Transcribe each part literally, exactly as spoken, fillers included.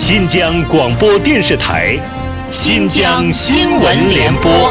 新疆广播电视台新疆新闻联播。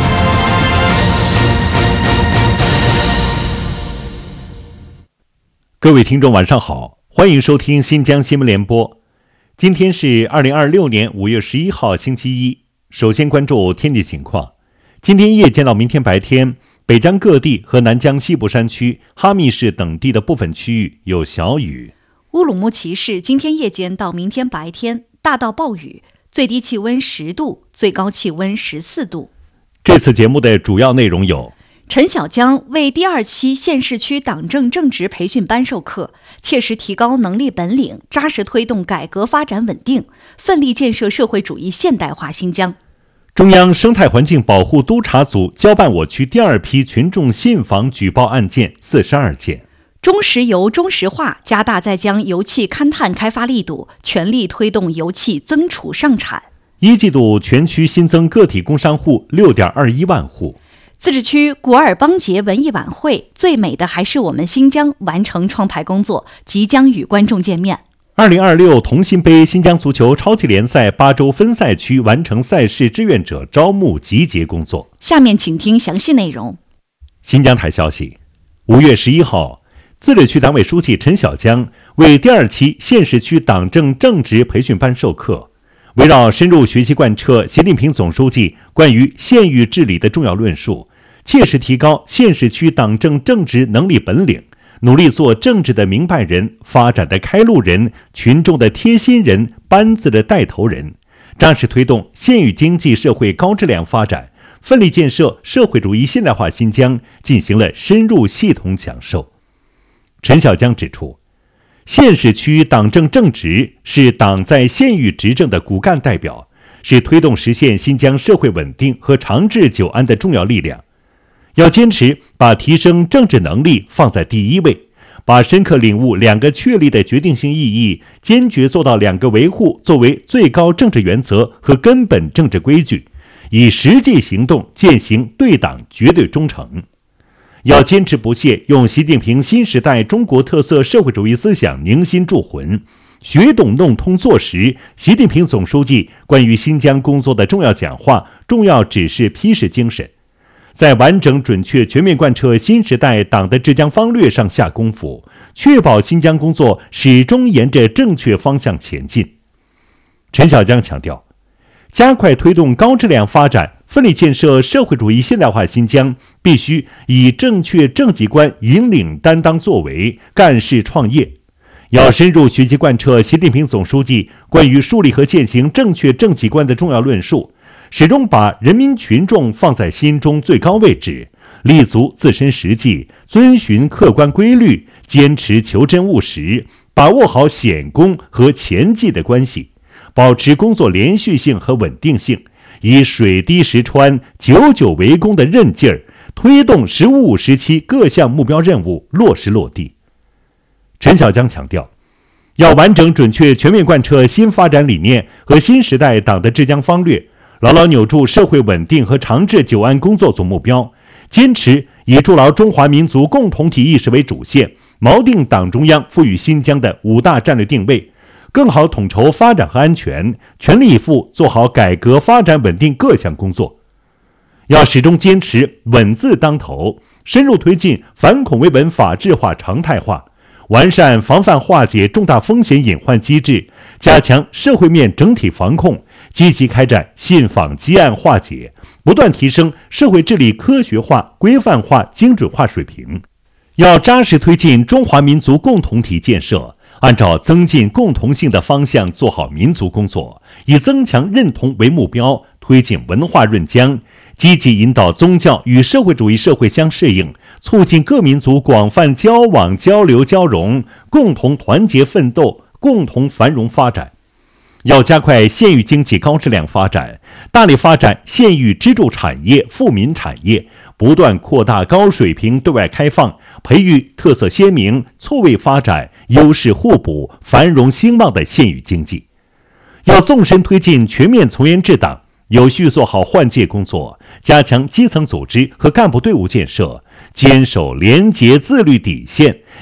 各位听众晚上好，欢迎收听新疆新闻联播。今天是二零二六年五月十一号星期一。首先关注天气情况。今天夜间到明天白天，北疆各地和南疆西部山区、哈密市等地的部分区域有小雨。 乌鲁木齐市今天夜间到明天白天大到暴雨，最低气温十度，最高气温十四度。 这次节目的主要内容有： 陈小江为第二期县市区党政正职培训班授课，切实提高能力本领，扎实推动改革发展稳定，奋力建设社会主义现代化新疆。 中央生态环境保护督察组交办我区第二批群众信访举报案件四十二件。 中石油中石化加大在疆油气勘探开发力度，全力推动油气增储上产。 一季度全区新增个体工商户 六点二一万户。 自治区古尔邦节文艺晚会，最美的还是我们新疆完成创牌工作，即将与观众见面。 二零二六同心杯新疆足球超级联赛八州分赛区完成赛事志愿者招募集结工作。 下面请听详细内容。 新疆台消息，五月十一号，自治区党委书记陈小江为第二期县市区党政正职培训班授课，围绕深入学习贯彻习近平总书记关于县域治理的重要论述，切实提高县市区党政正职能力本领，努力做政治的明白人、发展的开路人、群众的贴心人、班子的带头人，扎实推动县域经济社会高质量发展，奋力建设社会主义现代化新疆，进行了深入系统讲授。陈小江指出，县市区党政正职是党在县域执政的骨干代表，是推动实现新疆社会稳定和长治久安的重要力量。要坚持把提升政治能力放在第一位，把深刻领悟两个确立的决定性意义，坚决做到两个维护作为最高政治原则和根本政治规矩，以实际行动践行对党绝对忠诚。要坚持不懈用习近平新时代中国特色社会主义思想凝心铸魂，学懂弄通做实习近平总书记关于新疆工作的重要讲话、重要指示批示精神，在完整准确全面贯彻新时代党的治疆方略上下功夫，确保新疆工作始终沿着正确方向前进。陈小江强调，加快推动高质量发展，奋力建设社会主义现代化新疆，必须以正确政绩观引领担当作为，干事创业。要深入学习贯彻习近平总书记关于树立和践行正确政绩观的重要论述，始终把人民群众放在心中最高位置，立足自身实际，遵循客观规律，坚持求真务实，把握好显功和前绩的关系，保持工作连续性和稳定性，以水滴石穿、久久为功的韧劲儿，推动“十五五”时期各项目标任务落实落地。陈小江强调，要完整准确全面贯彻新发展理念和新时代党的治疆方略，牢牢扭住社会稳定和长治久安工作总目标，坚持以筑牢中华民族共同体意识为主线，锚定党中央赋予新疆的五大战略定位，更好统筹发展和安全，全力以赴做好改革发展稳定各项工作。要始终坚持稳字当头，深入推进反恐维稳法治化常态化，完善防范化解重大风险隐患机制，加强社会面整体防控，积极开展信访积案化解，不断提升社会治理科学化、规范化、精准化水平。要扎实推进中华民族共同体建设，按照增进共同性的方向做好民族工作，以增强认同为目标，推进文化润疆，积极引导宗教与社会主义社会相适应，促进各民族广泛交往交流交融，共同团结奋斗，共同繁荣发展。要加快县域经济高质量发展，大力发展县域支柱产业、富民产业，不断扩大高水平对外开放，培育特色鲜明、错位发展、优势互补、繁荣兴旺的县域经济。要纵深推进全面从严治党，有序做好换届工作，加强基层组织和干部队伍建设，坚守廉洁自律底线，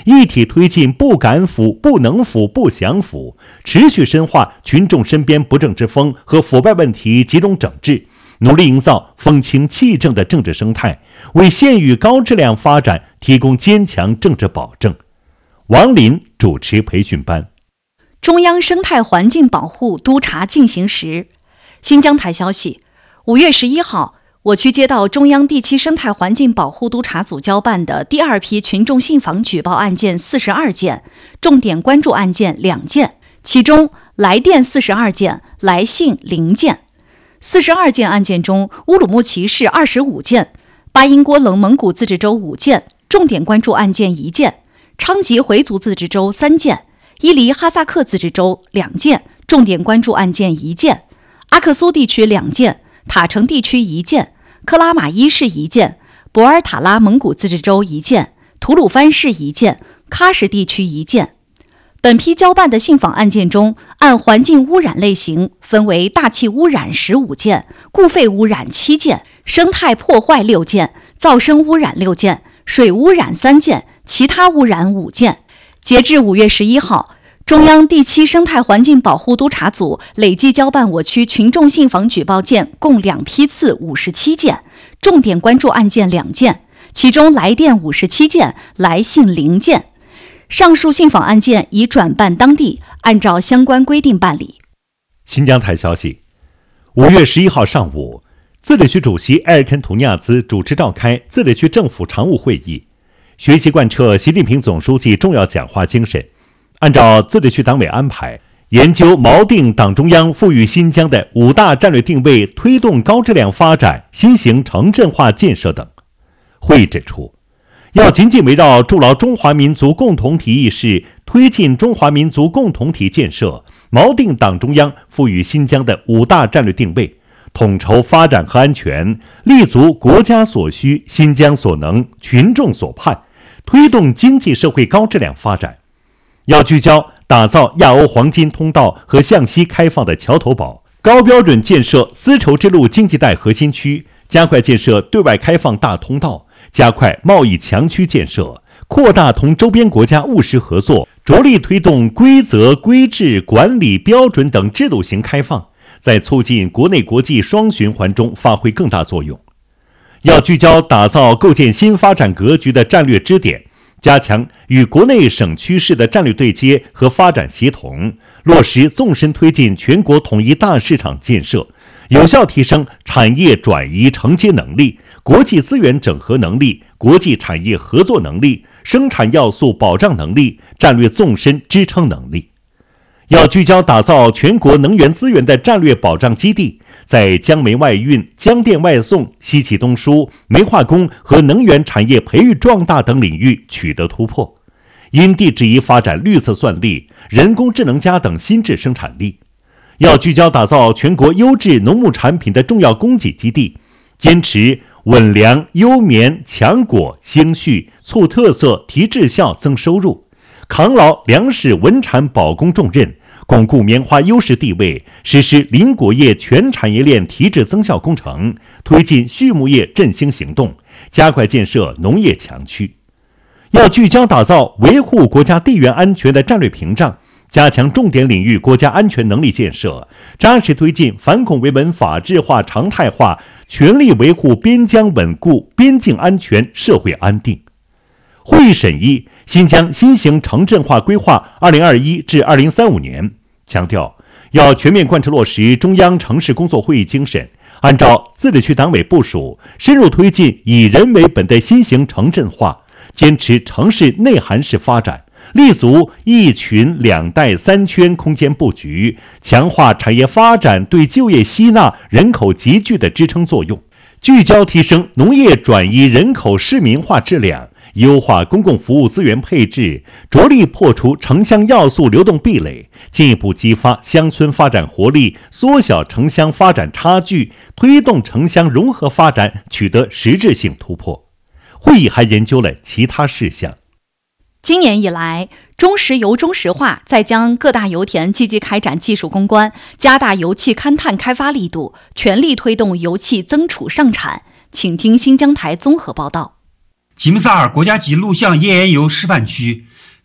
一体推进不敢腐、不能腐、不想腐，持续深化群众身边不正之风和腐败问题集中整治，努力营造风清气正的政治生态，为县域高质量发展提供坚强政治保证。王林主持培训班。 中央生态环境保护督查进行时。新疆台消息，五月十一号，我区接到中央第七生态环境保护督查组交办的第二批群众信访举报案件四十二件，重点关注案件两件，其中来电四十二件，来信零件。四十二件案件中，乌鲁木齐市二十五件，巴音郭楞蒙古自治州五件，重点关注案件一件；昌吉回族自治州三件，伊犁哈萨克自治州两件，重点关注案件一件；阿克苏地区两件，塔城地区一件，克拉玛依市一件，博尔塔拉蒙古自治州一件，吐鲁番市一件，喀什地区一件。本批交办的信访案件中，按环境污染类型分为大气污染十五件，固废污染七件，生态破坏六件，噪声污染六件，水污染三件，其他污染五件。截至五月十一号，中央第七生态环境保护督查组累计交办我区群众信访举报件共两批次五十七件，重点关注案件两件，其中来电五十七件，来信零件。上述信访案件已转办当地，按照相关规定办理。 新疆台消息，五月十一号上午，自治区主席埃尔肯图尼亚兹主持召开自治区政府常务会议，学习贯彻习近平总书记重要讲话精神，按照自治区党委安排，研究锚定党中央赋予新疆的五大战略定位，推动高质量发展、新型城镇化建设等。会议指出，要紧紧围绕筑牢中华民族共同体意识，推进中华民族共同体建设，锚定党中央赋予新疆的五大战略定位，统筹发展和安全，立足国家所需、新疆所能、群众所盼，推动经济社会高质量发展。要聚焦打造亚欧黄金通道和向西开放的桥头堡，高标准建设丝绸之路经济带核心区，加快建设对外开放大通道，加快贸易强区建设，扩大同周边国家务实合作，着力推动规则、规制、管理标准等制度型开放，在促进国内国际双循环中发挥更大作用。要聚焦打造构建新发展格局的战略支点，加强与国内省区市的战略对接和发展协同，落实纵深推进全国统一大市场建设，有效提升产业转移承接能力、国际资源整合能力、国际产业合作能力、生产要素保障能力、战略纵深支撑能力。要聚焦打造全国能源资源的战略保障基地，在江煤外运、江电外送、西气东输、煤化工和能源产业培育壮大等领域取得突破，因地制宜发展绿色算力、人工智能加等新质生产力。要聚焦打造全国优质农牧产品的重要供给基地，坚持稳粮、优棉、强果、兴畜、促特色、提质效、增收入，扛牢粮食稳产保供重任，巩固棉花优势地位，实施林果业全产业链提质增效工程，推进畜牧业振兴行动，加快建设农业强区。要聚焦打造维护国家地缘安全的战略屏障，加强重点领域国家安全能力建设，扎实推进反恐维稳法治化常态化，全力维护边疆稳固、边境安全、社会安定。会议审议新疆新型城镇化规划二零二一至二零三五年，强调要全面贯彻落实中央城市工作会议精神，按照自治区党委部署，深入推进以人为本的新型城镇化，坚持城市内涵式发展，立足一群两带三圈空间布局，强化产业发展对就业吸纳、人口集聚的支撑作用，聚焦提升农业转移人口市民化质量，优化公共服务资源配置，着力破除城乡要素流动壁垒，进一步激发乡村发展活力，缩小城乡发展差距，推动城乡融合发展取得实质性突破。会议还研究了其他事项。 今年以来，中石油中石化在将各大油田积极开展技术攻关，加大油气勘探开发力度，全力推动油气增储上产。请听新疆台综合报道。 吉木萨尔国家级录像页岩油示范区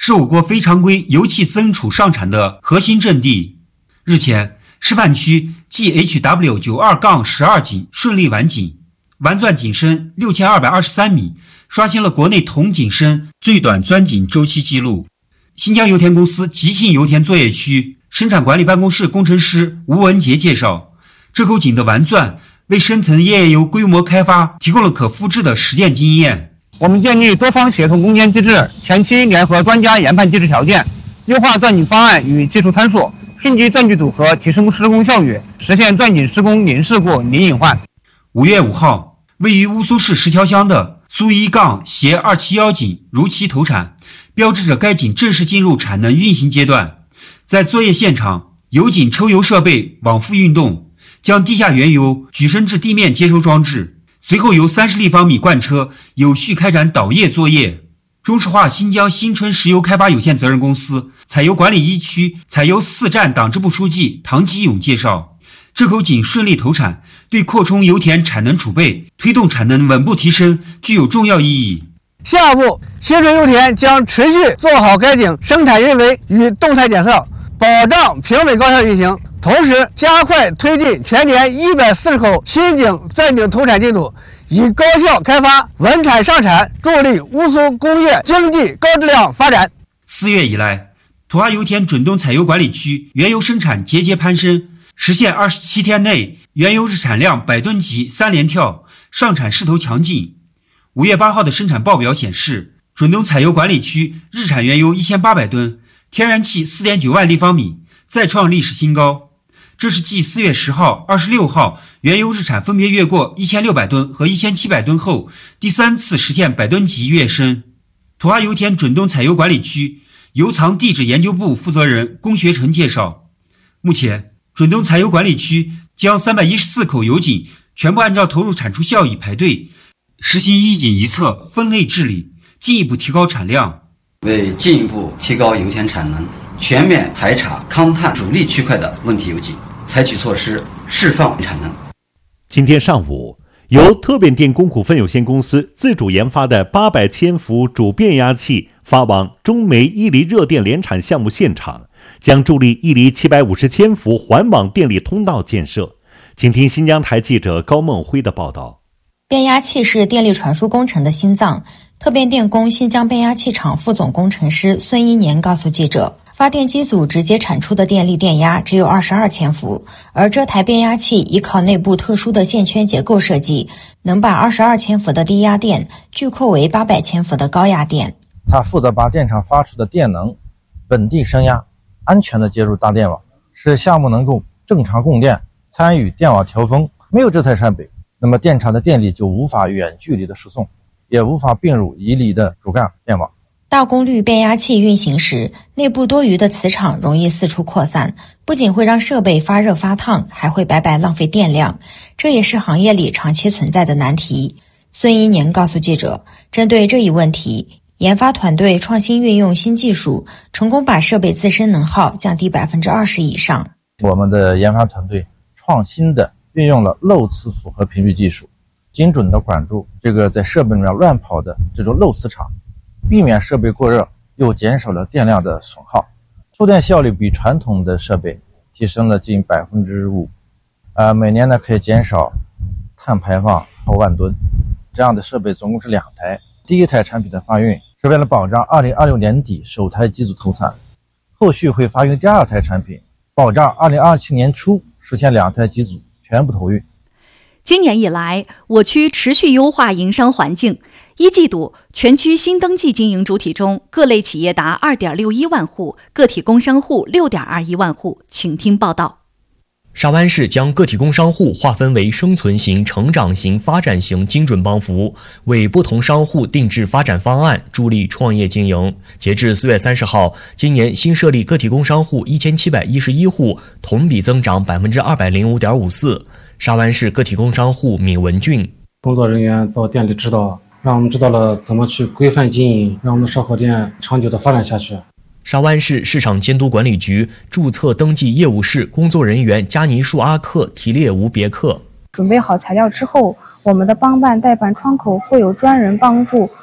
是我国非常规油气增储上产的核心阵地。日前，示范区 G H W 九十二十二 井顺利完井，完钻井深六千二百二十三米，刷新了国内同井深最短钻井周期记录。新疆油田公司吉庆油田作业区生产管理办公室工程师吴文杰介绍，这口井的完钻为深层页岩油规模开发提供了可复制的实践经验。 我们建立多方协同攻坚机制，前期联合专家研判机制条件，优化钻井方案与技术参数，升级钻具组合，提升施工效率，实现钻井施工零事故、零隐患。 五月五号，位于乌苏市石条乡的苏一杠斜二七一井如期投产，标志着该井正式进入产能运行阶段。在作业现场，油井抽油设备往复运动，将地下原油举升至地面接收装置，随后由三十立方米罐车有序开展导液作业。中石化新疆新春石油开发有限责任公司采油管理一区采油四站党支部书记唐吉勇介绍，这口井顺利投产，对扩充油田产能储备、推动产能稳步提升具有重要意义。 下一步，新春油田将持续做好该井生产运维与动态检测，保障平稳高效运行，同时加快推进全年一百四十口新井钻井投产进度，以高效开发、稳产上产，助力乌苏工业经济高质量发展。 四月以来，土华油田准东采油管理区原油生产节节攀升，实现二十七天内原油日产量百吨级三连跳，上产势头强劲。五月八号的生产报表显示，准东采油管理区日产原油一千八百吨，天然气 四点九万立方米，再创历史新高。这是继四月十号、二十六号原油日产分别越过一千六百吨和一千七百吨后，第三次实现百吨级跃升。土华油田准东采油管理区油藏地质研究部负责人龚学成介绍，目前准东采油管理区将三百一十四口油井全部按照投入产出效益排队，实行一井一测分类治理，进一步提高产量。 为进一步提高油田产能，全面排查勘探主力区块的问题油井，采取措施释放产能。 今天上午，由特变电工股份有限公司自主研发的八百千伏主变压器发往中煤伊犁热电联产项目现场，将助力伊犁七百五十千伏环网电力通道建设。请听新疆台记者高梦辉的报道。 变压器是电力传输工程的心脏。特变电工新疆变压器厂副总工程师孙一年告诉记者，发电机组直接产出的电力电压只有二十二千伏，而这台变压器依靠内部特殊的线圈结构设计，能把二十二千伏的低压电聚扣为八百千伏的高压电。 它负责把电厂发出的电能稳定升压，安全地接入大电网，使项目能够正常供电，参与电网调峰。没有这台设备，那么电厂的电力就无法远距离的输送，也无法并入伊犁的主干电网。 大功率变压器运行时，内部多余的磁场容易四处扩散，不仅会让设备发热发烫，还会白白浪费电量，这也是行业里长期存在的难题。孙一年告诉记者，针对这一问题，研发团队创新运用新技术，成功把设备自身能耗降低百分之二十以上。 我们的研发团队创新的运用了漏磁复合频率技术，精准地管住这个在设备里面乱跑的这种漏磁场，避免设备过热，又减少了电量的损耗，出电效率比传统的设备提升了近百分之五，呃，每年呢可以减少碳排放超万吨。这样的设备总共是两台。第一台产品的发运是为了保障二零二六年底首台机组投产，后续会发运第二台产品，保障二零二七年初实现两台机组全部投运。 今年以来，我区持续优化营商环境。一季度，全区新登记经营主体中，各类企业达 二点六一万户，个体工商户 六点二一万户。请听报道。 沙湾市将个体工商户划分为生存型、成长型、发展型精准帮扶，为不同商户定制发展方案，助力创业经营。截至四月三十号，今年新设立个体工商户一千七百一十一户，同比增长百分之二百零五点五四。沙湾市个体工商户闵文俊， 工作人员到店里指导，让我们知道了怎么去规范经营，让我们的烧烤店长久的发展下去。 沙湾市市场监督管理局注册登记业务室工作人员加尼树阿克提列吴别克， 准备好材料之后，我们的帮办代办窗口会有专人帮助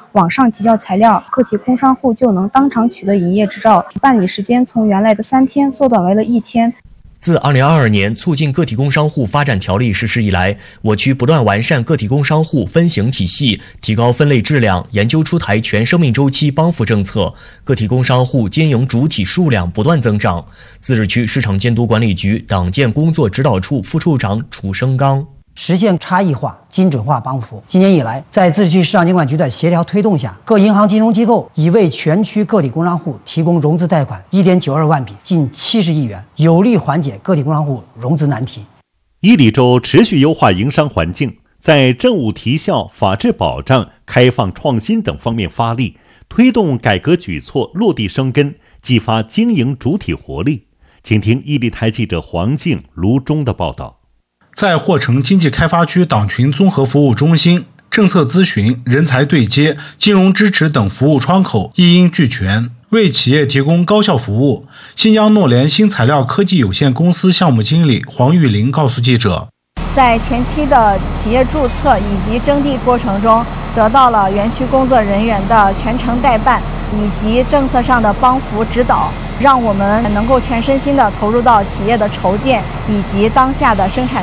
网上提交材料，个体工商户就能当场取得营业执照，办理时间从原来的三天缩短为了一天。 自二零二二年《促进个体工商户发展条例》实施以来，我区不断完善个体工商户分型体系，提高分类质量，研究出台全生命周期帮扶政策，个体工商户经营主体数量不断增长。自治区市场监督管理局党建工作指导处副处长楚生刚。 实现差异化、精准化帮扶。今年以来，在自治区市场监管局的协调推动下，各银行金融机构已为全区个体工商户提供融资贷款一点九二万笔，近七十亿元，有力缓解个体工商户融资难题。 伊犁州持续优化营商环境，在政务提效、法治保障、开放创新等方面发力，推动改革举措落地生根，激发经营主体活力。请听伊犁台记者黄静、卢忠的报道。 在霍城经济开发区党群综合服务中心，政策咨询、人才对接、金融支持等服务窗口一应俱全，为企业提供高效服务。新疆诺联新材料科技有限公司项目经理黄玉玲告诉记者， 在前期的企业注册以及征地过程中，得到了园区工作人员的全程代办以及政策上的帮扶指导，让我们能够全身心地投入到企业的筹建以及当下的生产